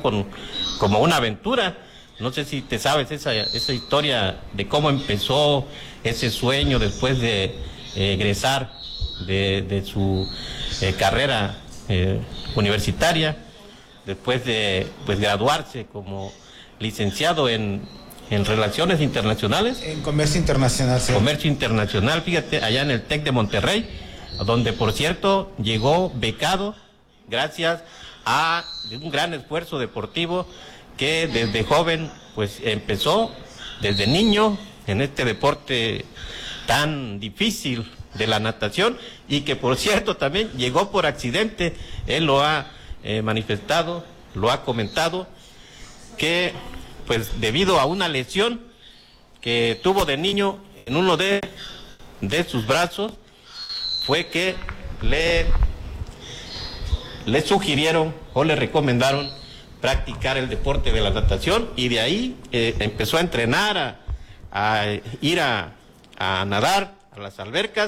como una aventura. No sé si te sabes esa historia de cómo empezó ese sueño después de egresar de su carrera universitaria, después de pues graduarse como licenciado en Relaciones Internacionales. En Comercio Internacional, sí. Comercio Internacional, fíjate, allá en el TEC de Monterrey, donde por cierto llegó becado gracias a un gran esfuerzo deportivo que desde joven pues empezó, desde niño, en este deporte tan difícil de la natación, y que por cierto también llegó por accidente. Él lo ha manifestado, lo ha comentado, que pues debido a una lesión que tuvo de niño en uno de sus brazos, fue que le sugirieron o le recomendaron practicar el deporte de la natación, y de ahí empezó a entrenar, a ir a nadar a las albercas,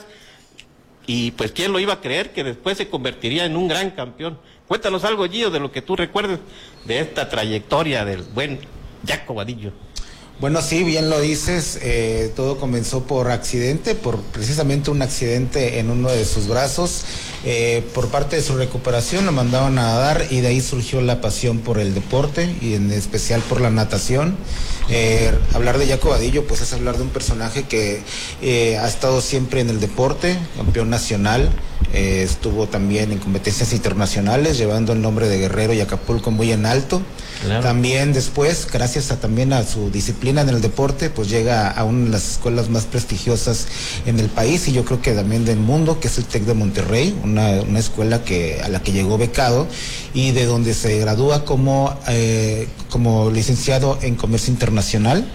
y pues quién lo iba a creer que después se convertiría en un gran campeón. Cuéntanos algo, Gio, de lo que tú recuerdes de esta trayectoria del buen Jaco Vadillo. Bueno, sí, bien lo dices, todo comenzó por accidente, por precisamente un accidente en uno de sus brazos. Por parte de su recuperación lo mandaron a nadar, y de ahí surgió la pasión por el deporte y en especial por la natación. Hablar de Jaco Vadillo pues es hablar de un personaje que ha estado siempre en el deporte, campeón nacional, estuvo también en competencias internacionales llevando el nombre de Guerrero y Acapulco muy en alto. Claro. También después, gracias también a su disciplina en el deporte, pues llega a una de las escuelas más prestigiosas en el país, y yo creo que también del mundo, que es el TEC de Monterrey, una escuela a la que llegó becado, y de donde se gradúa como licenciado en Comercio Internacional.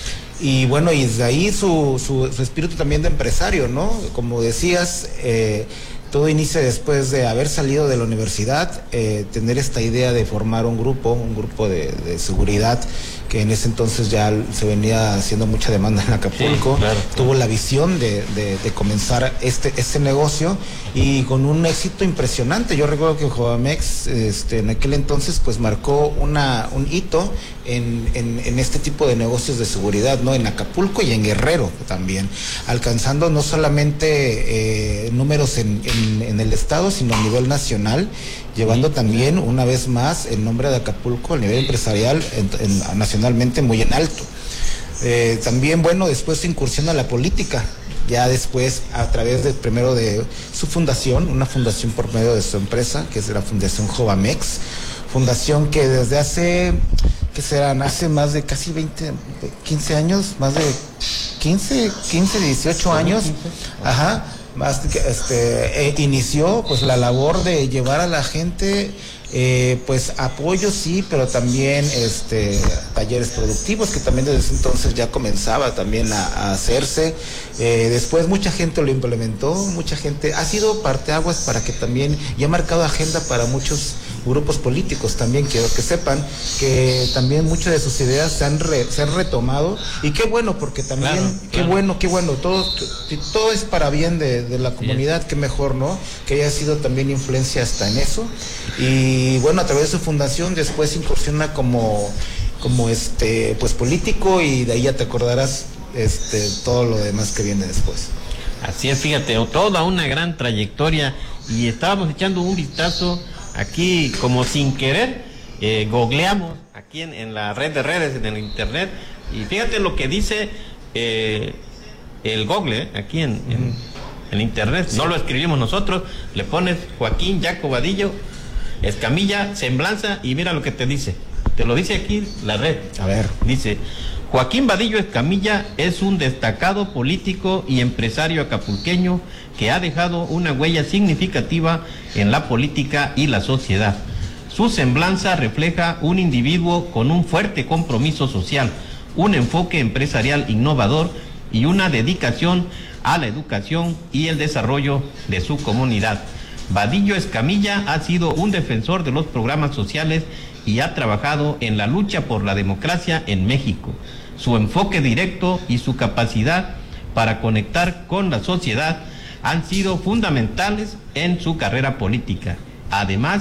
Y bueno, y desde ahí su espíritu también de empresario, ¿no? Como decías, todo inicia después de haber salido de la universidad, tener esta idea de formar un grupo de seguridad, que en ese entonces ya se venía haciendo mucha demanda en Acapulco. Sí, claro. Tuvo la visión de comenzar este negocio, y con un éxito impresionante. Yo recuerdo que Jovamex en aquel entonces pues marcó un hito en este tipo de negocios de seguridad, ¿no? En Acapulco y en Guerrero también, alcanzando no solamente números en el estado, sino a nivel nacional, llevando también una vez más el nombre de Acapulco a nivel empresarial nacionalmente muy en alto. También, bueno, después se incursiona a la política, ya después a través primero de su fundación, una fundación por medio de su empresa, que es la Fundación Jovamex, fundación que desde hace más de casi 15 años, más de 15, 18 años, ajá, más inició pues la labor de llevar a la gente pues apoyo, sí, pero también talleres productivos, que también desde ese entonces ya comenzaba también a hacerse. Después mucha gente lo implementó, mucha gente ha sido parteaguas para que también, y ha marcado agenda para muchos grupos políticos también. Quiero que sepan que también muchas de sus ideas se han retomado, y qué bueno, porque también, claro, qué bueno, todo es para bien de la comunidad, qué mejor, ¿no? Que haya sido también influencia hasta en eso. Y bueno, a través de su fundación después incursiona como pues político, y de ahí ya te acordarás todo lo demás que viene después. Así es, fíjate, toda una gran trayectoria, y estábamos echando un vistazo aquí como sin querer, googleamos aquí en la red de redes, en el internet, y fíjate lo que dice el Google, aquí en internet, sí. No lo escribimos nosotros, le pones Joaquín Jaco Vadillo Escamilla, semblanza, y mira lo que te dice. Te lo dice aquí la red. A ver. Dice: Joaquín Vadillo Escamilla es un destacado político y empresario acapulqueño que ha dejado una huella significativa en la política y la sociedad. Su semblanza refleja un individuo con un fuerte compromiso social, un enfoque empresarial innovador y una dedicación a la educación y el desarrollo de su comunidad. Vadillo Escamilla ha sido un defensor de los programas sociales y ha trabajado en la lucha por la democracia en México. Su enfoque directo y su capacidad para conectar con la sociedad han sido fundamentales en su carrera política. Además,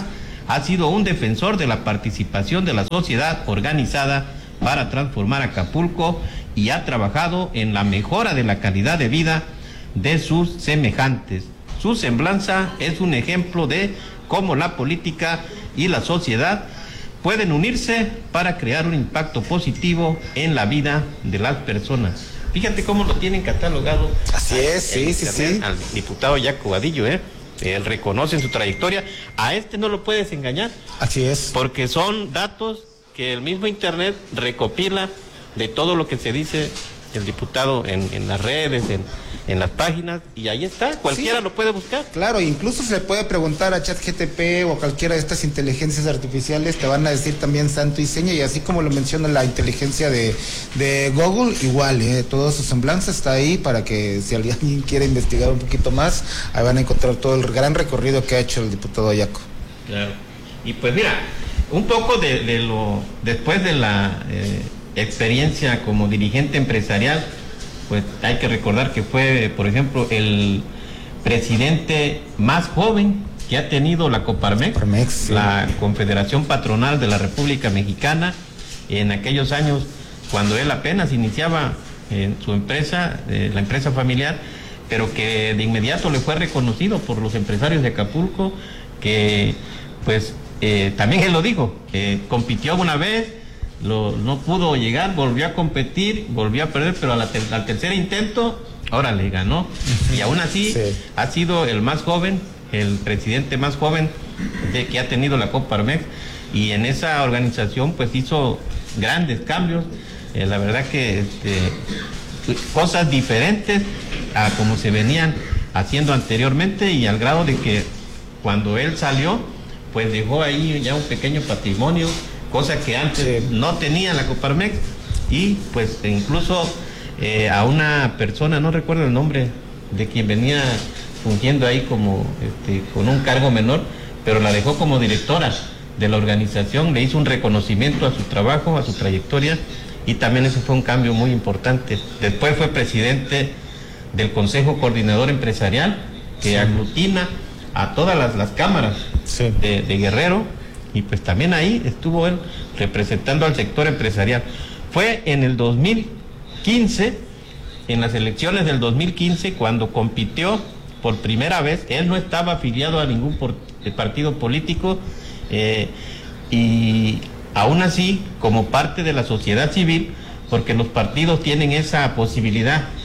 ha sido un defensor de la participación de la sociedad organizada para transformar Acapulco y ha trabajado en la mejora de la calidad de vida de sus semejantes. Su semblanza es un ejemplo de cómo la política y la sociedad pueden unirse para crear un impacto positivo en la vida de las personas. Fíjate cómo lo tienen catalogado. Así es, sí. Al diputado Yaco Vadillo, Él reconoce en su trayectoria. A no lo puedes engañar. Así es. Porque son datos que el mismo Internet recopila de todo lo que se dice el diputado en las redes, en las páginas, y ahí está, cualquiera lo puede buscar. Claro, incluso se le puede preguntar a ChatGPT o a cualquiera de estas inteligencias artificiales, te van a decir también santo y seña, y así como lo menciona la inteligencia de Google, igual, toda su semblanza está ahí para que si alguien quiere investigar un poquito más, ahí van a encontrar todo el gran recorrido que ha hecho el diputado Yaco. Claro, y pues mira, un poco después de la experiencia como dirigente empresarial, pues hay que recordar que fue, por ejemplo, el presidente más joven que ha tenido la Coparmex, sí, la Confederación Patronal de la República Mexicana, en aquellos años cuando él apenas iniciaba en su empresa, la empresa familiar, pero que de inmediato le fue reconocido por los empresarios de Acapulco, que pues también él lo dijo, compitió una vez, no pudo llegar, volvió a competir, volvió a perder, pero al tercer intento, ahora le ganó. Y aún así, sí, ha sido el más joven, el presidente más joven que ha tenido la Coparmex, y en esa organización pues hizo grandes cambios, la verdad que cosas diferentes a como se venían haciendo anteriormente, y al grado de que cuando él salió, pues dejó ahí ya un pequeño patrimonio, cosa que antes no tenía la Coparmex, y pues incluso a una persona, no recuerdo el nombre de quien venía fungiendo ahí como con un cargo menor, pero la dejó como directora de la organización, le hizo un reconocimiento a su trabajo, a su trayectoria, y también eso fue un cambio muy importante. Después fue presidente del Consejo Coordinador Empresarial, que aglutina a todas las cámaras de Guerrero, y pues también ahí estuvo él representando al sector empresarial. Fue en el 2015, en las elecciones del 2015, cuando compitió por primera vez. Él no estaba afiliado a ningún partido político, y aún así, como parte de la sociedad civil, porque los partidos tienen esa posibilidad